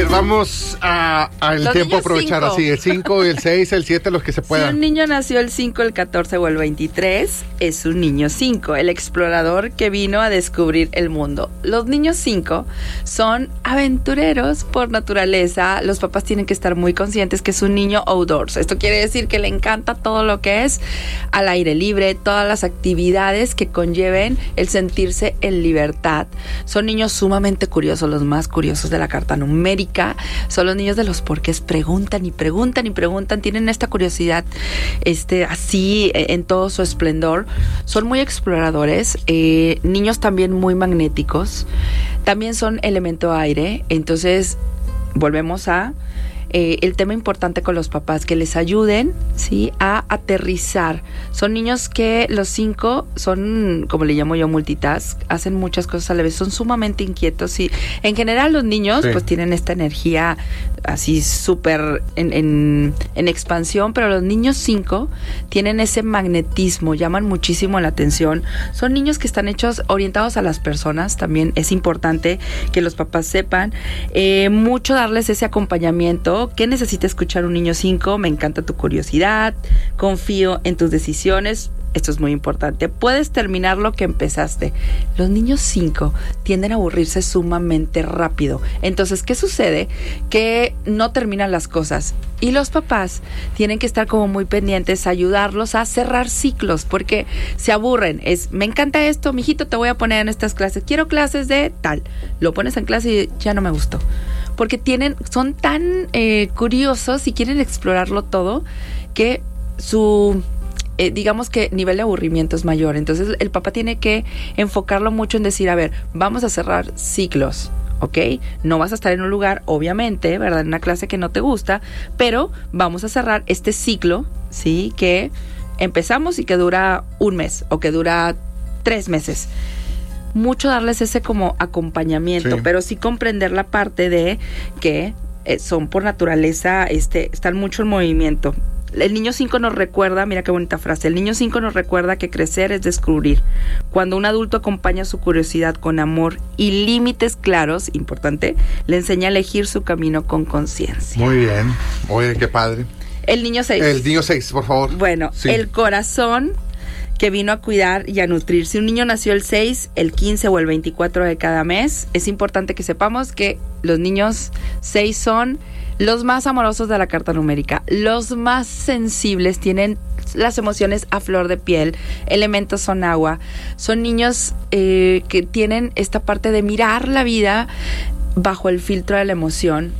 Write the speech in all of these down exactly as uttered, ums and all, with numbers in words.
vamos a, a el Los tiempo niños aprovechar cinco. así, el cinco, el seis, el siete, los que se Si puedan. un niño nació el cinco, el catorce o el veintitrés, es un niño cinco, el explorador que vino a descubrir el mundo. Los niños cinco son aventureros por naturaleza. Los papás tienen que estar muy conscientes que es un niño outdoors. Esto quiere decir que le encanta todo lo que es al aire libre, todas las actividades que conlleven el sentirse en libertad. Son niños sumamente curiosos, los más curiosos de la carta numérica. Son los niños de los porqués, preguntan y preguntan y preguntan, tienen esta curiosidad este, así en todo su esplendor. Son muy exploradores, eh, niños también muy magnéticos, también son elemento aire. Entonces volvemos a Eh, el tema importante con los papás, que les ayuden, ¿sí?, a aterrizar. Son niños que los cinco son, como le llamo yo, multitask, hacen muchas cosas a la vez, son sumamente inquietos y en general los niños sí. pues tienen esta energía así súper en, en, en expansión, pero los niños cinco tienen ese magnetismo, llaman muchísimo la atención. Son niños que están hechos, orientados a las personas, también es importante que los papás sepan, eh, mucho darles ese acompañamiento. ¿Qué necesita escuchar un niño cinco? Me encanta tu curiosidad, confío en tus decisiones. Esto es muy importante. Puedes terminar lo que empezaste. Los niños cinco tienden a aburrirse sumamente rápido. Entonces, ¿qué sucede? Que no terminan las cosas. Y los papás tienen que estar como muy pendientes, ayudarlos a cerrar ciclos, porque se aburren. Es, me encanta esto, mijito, te voy a poner en estas clases. Quiero clases de tal. Lo pones en clase y ya no me gustó. Porque tienen, son tan eh, curiosos y quieren explorarlo todo que su... Eh, digamos que nivel de aburrimiento es mayor. Entonces el papá tiene que enfocarlo mucho en decir, a ver, vamos a cerrar ciclos, ¿ok? No vas a estar en un lugar, obviamente, ¿verdad?, en una clase que no te gusta, pero vamos a cerrar este ciclo, ¿sí?, que empezamos y que dura un mes o que dura tres meses. Mucho darles ese como acompañamiento, sí. pero sí comprender la parte de que eh, son por naturaleza, este, están mucho en movimiento. El niño cinco nos recuerda, mira qué bonita frase, el niño cinco nos recuerda que crecer es descubrir. Cuando un adulto acompaña su curiosidad con amor y límites claros, importante, le enseña a elegir su camino con conciencia. Muy bien, oye, qué padre. El niño seis. El niño seis, por favor. Bueno, sí. El corazón que vino a cuidar y a nutrir. Si un niño nació el seis, el quince o el veinticuatro de cada mes, es importante que sepamos que los niños seis son los más amorosos de la carta numérica, los más sensibles, tienen las emociones a flor de piel, elementos son agua, son niños eh, que tienen esta parte de mirar la vida bajo el filtro de la emoción.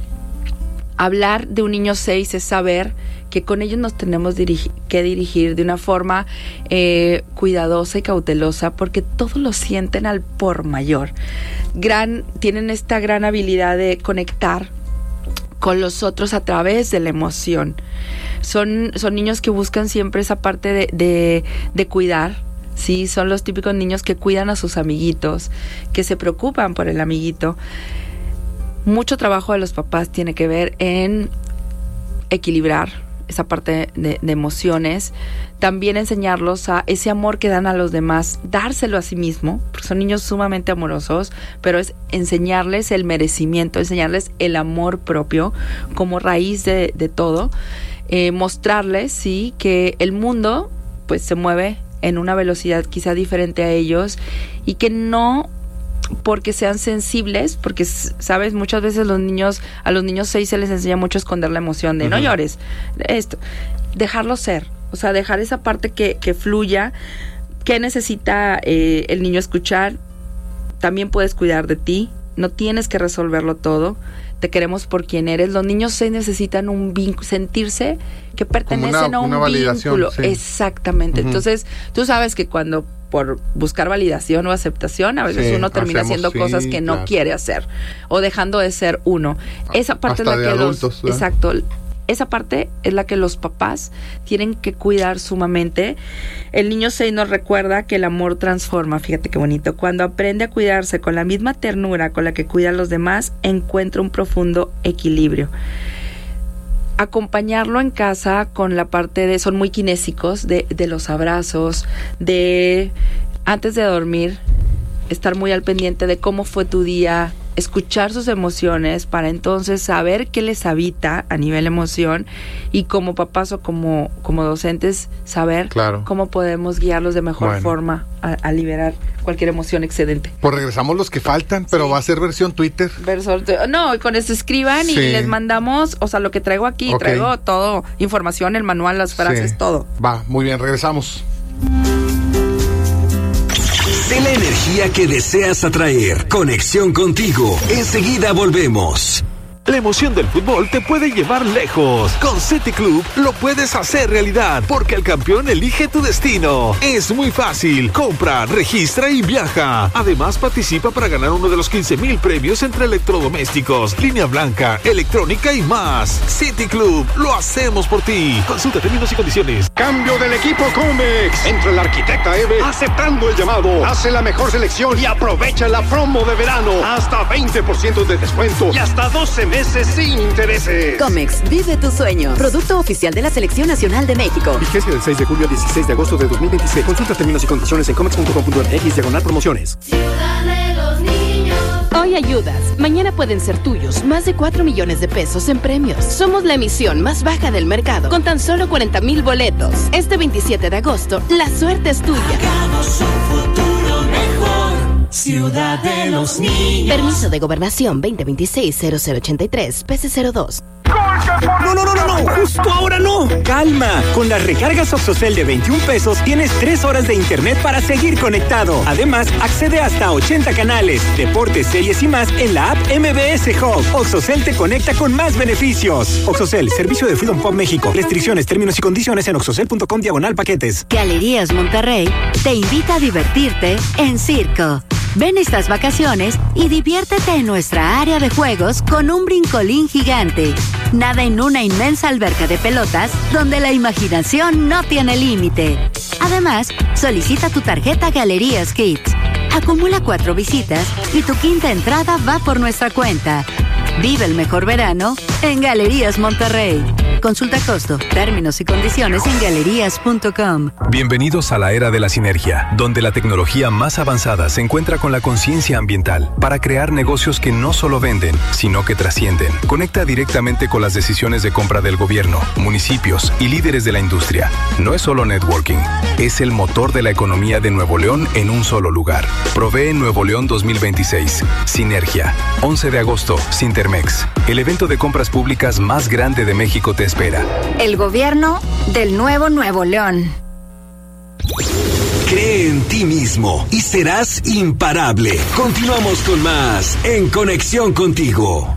Hablar de un niño seis es saber que con ellos nos tenemos dirigi- que dirigir de una forma eh, cuidadosa y cautelosa, porque todos lo sienten al por mayor. Gran, tienen esta gran habilidad de conectar con los otros a través de la emoción. Son, son niños que buscan siempre esa parte de, de, de cuidar, ¿sí? Son los típicos niños que cuidan a sus amiguitos, que se preocupan por el amiguito. Mucho trabajo de los papás tiene que ver en equilibrar esa parte de, de emociones, también enseñarlos a ese amor que dan a los demás, dárselo a sí mismo, porque son niños sumamente amorosos, pero es enseñarles el merecimiento, enseñarles el amor propio como raíz de, de todo, eh, mostrarles, sí, que el mundo pues se mueve en una velocidad quizá diferente a ellos y que no porque sean sensibles, porque sabes, muchas veces los niños, a los niños seis se les enseña mucho a esconder la emoción de uh-huh. no llores, esto, dejarlo ser, o sea, dejar esa parte que, que fluya. ¿Qué necesita eh, el niño escuchar? También puedes cuidar de ti, no tienes que resolverlo todo, te queremos por quien eres. Los niños seis necesitan un vínculo, sentirse que pertenecen una, a un una vínculo, sí. Exactamente. Uh-huh. Entonces, tú sabes que cuando por buscar validación o aceptación, a veces sí, uno termina hacemos, haciendo sí, cosas que no claro. quiere hacer o dejando de ser uno. Esa parte Hasta es la que adultos, los, exacto, esa parte es la que los papás tienen que cuidar sumamente. El niño seis nos recuerda que el amor transforma, fíjate qué bonito. Cuando aprende a cuidarse con la misma ternura con la que cuida a los demás, encuentra un profundo equilibrio. Acompañarlo en casa con la parte de, son muy kinésicos, de, de los abrazos, de antes de dormir, estar muy al pendiente de cómo fue tu día, escuchar sus emociones para entonces saber qué les habita a nivel emoción y como papás o como, como docentes saber claro. cómo podemos guiarlos de mejor bueno. forma a, a liberar cualquier emoción excedente. Pues regresamos los que faltan, pero sí. va a ser versión Twitter. Versión, no, con eso escriban sí. y les mandamos, o sea, lo que traigo aquí, okay. traigo todo, información, el manual, las frases, sí. todo. Va, muy bien, regresamos. De la energía que deseas atraer. Conexión contigo. Enseguida volvemos. La emoción del fútbol te puede llevar lejos. Con City Club lo puedes hacer realidad, porque el campeón elige tu destino. Es muy fácil. Compra, registra y viaja. Además, participa para ganar uno de los quince mil premios entre electrodomésticos, línea blanca, electrónica y más. City Club, lo hacemos por ti. Consulta términos y condiciones. Cambio del equipo Comex. Entra el arquitecta Eve aceptando el llamado. Hace la mejor selección y aprovecha la promo de verano. Hasta veinte por ciento de descuento y hasta doce meses sin intereses. Comex, vive tu sueño. Producto oficial de la Selección Nacional de México. Vigencia del seis de julio al dieciséis de agosto de dos mil veintiséis. Consulta términos y condiciones en comex punto com punto m x diagonal promociones. Ciudad de los niños. Hoy ayudas, mañana pueden ser tuyos. Más de cuatro millones de pesos en premios. Somos la emisión más baja del mercado, con tan solo cuarenta mil boletos. Este veintisiete de agosto, la suerte es tuya. Hagamos un futuro mejor. Ciudad de los niños. Permiso de Gobernación veinte veintiséis cero cero ochenta y tres P C cero dos. No, no, no, no, no, justo ahora no. Calma, con las recargas Oxocel de veintiún pesos tienes tres horas de internet para seguir conectado. Además, accede hasta a ochenta canales, deportes, series y más en la app M B S Hub. Oxocel te conecta con más beneficios. Oxocel, servicio de Freedom Pop México. Restricciones, términos y condiciones en oxocel punto com diagonal paquetes. Galerías Monterrey te invita a divertirte en circo. Ven estas vacaciones y diviértete en nuestra área de juegos con un brincolín gigante. Nada en una inmensa alberca de pelotas donde la imaginación no tiene límite. Además, solicita tu tarjeta Galerías Kids. Acumula cuatro visitas y tu quinta entrada va por nuestra cuenta. Vive el mejor verano en Galerías Monterrey. Consulta costo, términos y condiciones en galerías punto com. Bienvenidos a la era de la sinergia, donde la tecnología más avanzada se encuentra con la conciencia ambiental para crear negocios que no solo venden, sino que trascienden. Conecta directamente con las decisiones de compra del gobierno, municipios y líderes de la industria. No es solo networking, es el motor de la economía de Nuevo León en un solo lugar. Provee Nuevo León dos mil veintiséis. Sinergia. once de agosto, Sintermex. El evento de compras públicas más grande de México te espera. El gobierno del nuevo Nuevo León. Cree en ti mismo y serás imparable. Continuamos con más en Conexión Contigo.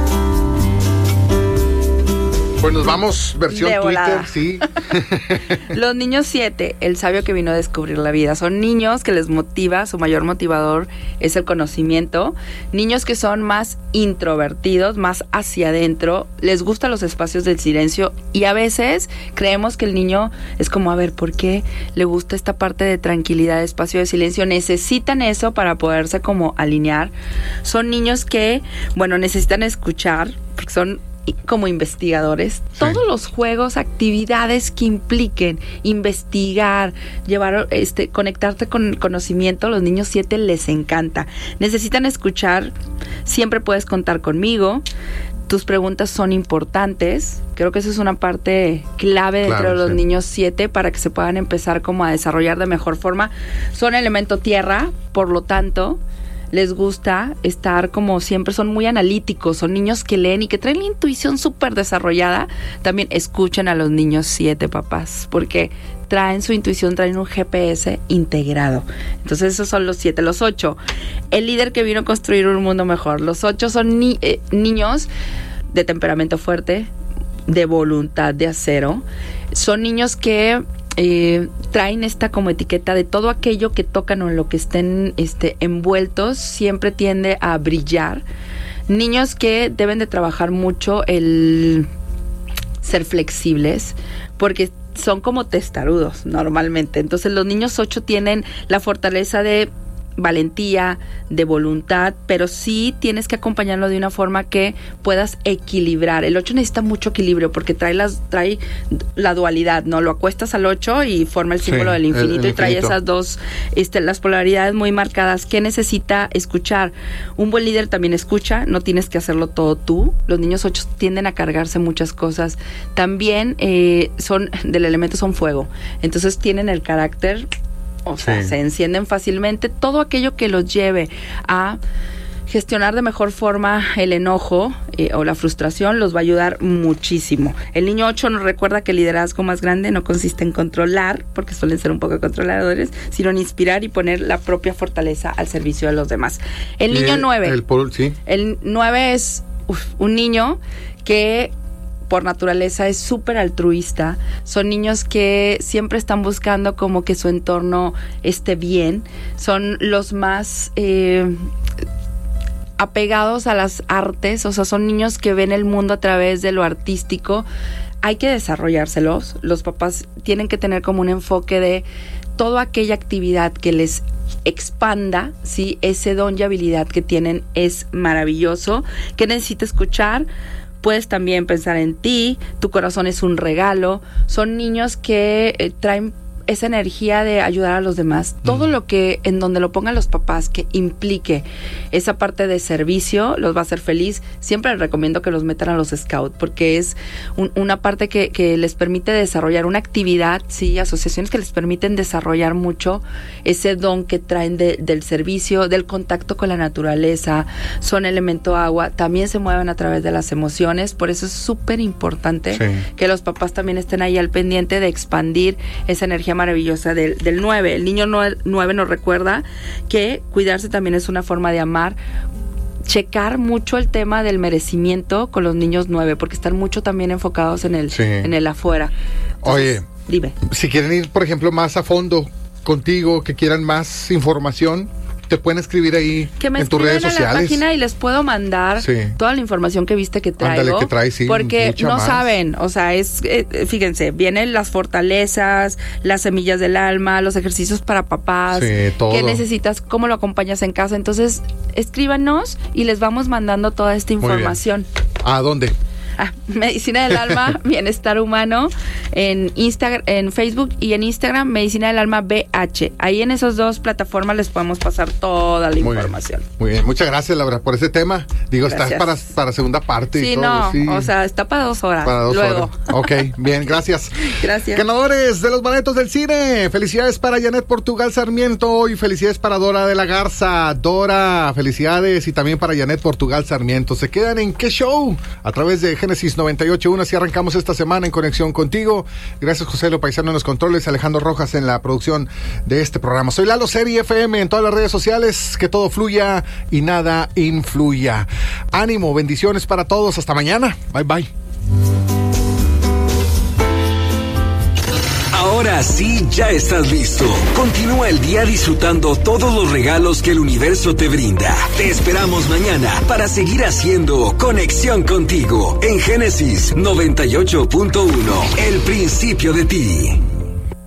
Pues nos vamos, versión de Twitter, volada. sí. Los niños siete, el sabio que vino a descubrir la vida. Son niños que les motiva, su mayor motivador es el conocimiento. Niños que son más introvertidos, más hacia adentro, les gustan los espacios del silencio y a veces creemos que el niño es como, a ver, ¿por qué le gusta esta parte de tranquilidad, espacio de silencio? Necesitan eso para poderse como alinear. Son niños que, bueno, necesitan escuchar, porque son como investigadores, sí. Todos los juegos, actividades que impliquen investigar, llevar, este, conectarte con conocimiento, los niños siete les encanta. Necesitan escuchar, siempre puedes contar conmigo. Tus preguntas son importantes. Creo que eso es una parte clave dentro claro, de los sí. niños siete para que se puedan empezar como a desarrollar de mejor forma. Son elemento tierra, por lo tanto, les gusta estar como siempre, son muy analíticos, son niños que leen y que traen la intuición súper desarrollada. También escuchen a los niños siete, papás, porque traen su intuición, traen un G P S integrado. Entonces esos son los siete. Los ocho, el líder que vino a construir un mundo mejor. Los ocho son ni, eh, niños de temperamento fuerte, de voluntad de acero. Son niños que Eh, traen esta como etiqueta de todo aquello que tocan o en lo que estén este, envueltos, siempre tiende a brillar. Niños que deben de trabajar mucho el ser flexibles, porque son como testarudos normalmente. Entonces los niños ocho tienen la fortaleza de valentía, de voluntad, pero sí tienes que acompañarlo de una forma que puedas equilibrar. El ocho necesita mucho equilibrio porque trae las trae la dualidad, ¿no? Lo acuestas al ocho y forma el símbolo sí, del infinito, el, el y trae infinito. Esas dos, este, las polaridades muy marcadas. ¿Qué necesita escuchar? Un buen líder también escucha, no tienes que hacerlo todo tú. Los niños ocho tienden a cargarse muchas cosas. También eh, son, del elemento son fuego, entonces tienen el carácter. O sea, sí. se encienden fácilmente. Todo aquello que los lleve a gestionar de mejor forma el enojo eh, o la frustración los va a ayudar muchísimo. El niño ocho nos recuerda que el liderazgo más grande no consiste en controlar, porque suelen ser un poco controladores, sino en inspirar y poner la propia fortaleza al servicio de los demás. El niño nueve. El, el, sí. el nueve es uf, un niño que por naturaleza es súper altruista. Son niños que siempre están buscando como que su entorno esté bien. Son los más eh, apegados a las artes, o sea, son niños que ven el mundo a través de lo artístico. Hay que desarrollárselos. Los papás tienen que tener como un enfoque de toda aquella actividad que les expanda, ¿sí? Ese don y habilidad que tienen es maravilloso. ¿Qué necesita escuchar? Puedes también pensar en ti, tu corazón es un regalo. Son niños que eh, traen esa energía de ayudar a los demás. Mm. Todo lo que, en donde lo pongan los papás, que implique esa parte de servicio, los va a hacer feliz. Siempre les recomiendo que los metan a los scouts, porque es un, una parte que, que les permite desarrollar una actividad, sí, asociaciones que les permiten desarrollar mucho ese don que traen de, del servicio, del contacto con la naturaleza. Son elemento agua, también se mueven a través de las emociones, por eso es súper importante sí. que los papás también estén ahí al pendiente de expandir esa energía maravillosa del, del nueve. El niño nueve nos recuerda que cuidarse también es una forma de amar. Checar mucho el tema del merecimiento con los niños nueve, porque están mucho también enfocados en el, sí. en el afuera. Entonces, oye, dime. Si quieren ir, por ejemplo, más a fondo contigo, que quieran más información, te pueden escribir ahí en tus redes sociales. Que me escriben a la página y les puedo mandar sí. toda la información que viste que traigo. Ándale, que trae, sí, porque no más. saben, o sea, es, eh, fíjense, vienen las fortalezas, las semillas del alma, los ejercicios para papás, sí, todo. qué necesitas, cómo lo acompañas en casa. Entonces, escríbanos y les vamos mandando toda esta información. ¿A dónde? Ah, Medicina del Alma, Bienestar Humano, en Instagram, en Facebook y en Instagram, Medicina del Alma B H. Ahí en esas dos plataformas les podemos pasar toda la muy información. Bien, muy bien, muchas gracias, Laura, por ese tema. Digo, gracias. Estás para, para segunda parte. Sí, y todo, no, sí. o sea, está para dos horas. Para dos luego. horas. Ok, bien, gracias. Gracias. Ganadores de los boletos del cine. Felicidades para Janet Portugal Sarmiento y felicidades para Dora de la Garza. Dora, felicidades, y también para Janet Portugal Sarmiento. Se quedan en ¿Qué Show? A través de Génesis noventa y ocho punto uno. Así arrancamos esta semana en Conexión Contigo. Gracias, José Lo Paisano en los controles, Alejandro Rojas en la producción de este programa. Soy Lalo Serie F M en todas las redes sociales. Que todo fluya y nada influya. Ánimo, bendiciones para todos. Hasta mañana. Bye, bye. Ahora sí, ya estás listo. Continúa el día disfrutando todos los regalos que el universo te brinda. Te esperamos mañana para seguir haciendo Conexión Contigo en Génesis noventa y ocho punto uno. El principio de ti.